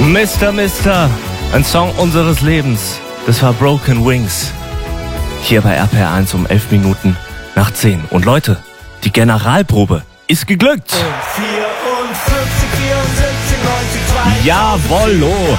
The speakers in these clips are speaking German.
Mister, ein Song unseres Lebens. Das war Broken Wings. Hier bei RPR 1 um 11 Minuten nach 10. Und Leute, die Generalprobe ist geglückt. 54, 74, 90, 92. Jawollo.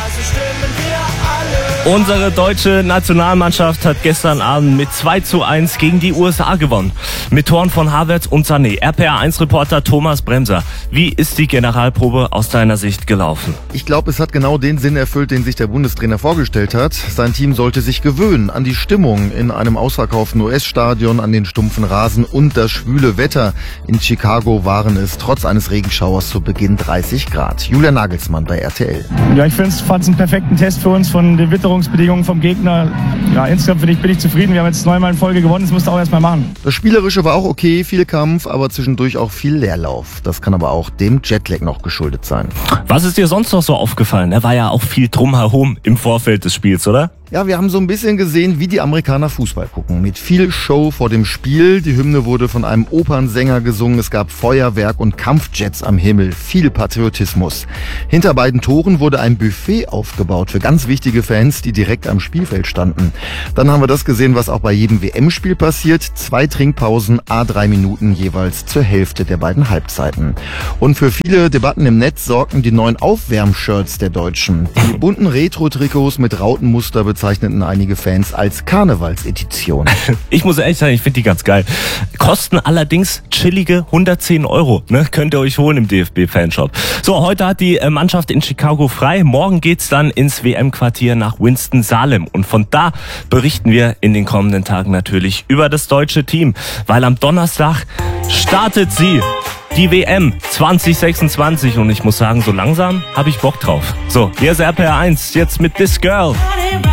Unsere deutsche Nationalmannschaft hat gestern Abend mit 2:1 gegen die USA gewonnen. Mit Toren von Havertz und Sané. RPR1-Reporter Thomas Bremser. Wie ist die Generalprobe aus deiner Sicht gelaufen? Ich glaube, es hat genau den Sinn erfüllt, den sich der Bundestrainer vorgestellt hat. Sein Team sollte sich gewöhnen an die Stimmung in einem ausverkauften US-Stadion, an den stumpfen Rasen und das schwüle Wetter. In Chicago waren es trotz eines Regenschauers zu Beginn 30 Grad. Julian Nagelsmann bei RTL. Ja, ich fand es einen perfekten Test für uns von den Witterungsbedingungen vom Gegner. Ja, insgesamt bin ich zufrieden. Wir haben jetzt 9-mal in Folge gewonnen, das musst du auch erstmal machen. Das Spielerische war auch okay, viel Kampf, aber zwischendurch auch viel Leerlauf. Das kann aber auch dem Jetlag noch geschuldet sein. Was ist dir sonst noch so aufgefallen? Da war ja auch viel drumherum im Vorfeld des Spiels, oder? Ja, wir haben so ein bisschen gesehen, wie die Amerikaner Fußball gucken. Mit viel Show vor dem Spiel. Die Hymne wurde von einem Opernsänger gesungen. Es gab Feuerwerk und Kampfjets am Himmel. Viel Patriotismus. Hinter beiden Toren wurde ein Buffet aufgebaut für ganz wichtige Fans, die direkt am Spielfeld standen. Dann haben wir das gesehen, was auch bei jedem WM-Spiel passiert. 2 Trinkpausen, 3 Minuten jeweils zur Hälfte der beiden Halbzeiten. Und für viele Debatten im Netz sorgten die neuen Aufwärmshirts der Deutschen. Die bunten Retro-Trikots mit Rautenmuster bezeichneten einige Fans als Karnevalsedition. Ich muss ehrlich sagen, ich finde die ganz geil. Kosten allerdings chillige 110 €. Ne? Könnt ihr euch holen im DFB-Fanshop. So, heute hat die Mannschaft in Chicago frei. Morgen geht's dann ins WM-Quartier nach Winston-Salem. Und von da berichten wir in den kommenden Tagen natürlich über das deutsche Team. Weil am Donnerstag startet sie. Die WM 2026 und ich muss sagen, so langsam habe ich Bock drauf. So, hier ist RPR 1, jetzt mit This Girl.